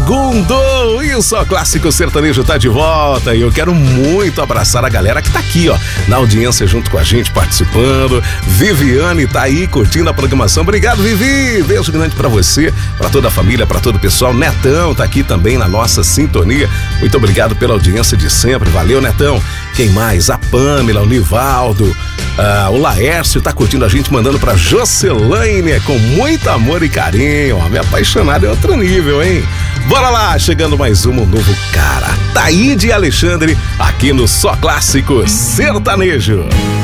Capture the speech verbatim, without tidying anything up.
Segundou! E o Só Clássico Sertanejo tá de volta. E eu quero muito abraçar a galera que tá aqui, ó, na audiência junto com a gente, participando. Viviane tá aí curtindo a programação. Obrigado, Vivi! Beijo grande pra você, pra toda a família, pra todo o pessoal. Netão tá aqui também na nossa sintonia. Muito obrigado pela audiência de sempre. Valeu, Netão. Quem mais? A Pamela, o Nivaldo, ah, o Laércio tá curtindo a gente, mandando pra Jocelaine com muito amor e carinho. Ó, me apaixonado é outro nível, hein? Bora lá, chegando mais um novo cara. Taíde e Alexandre, aqui no Só Clássico Sertanejo.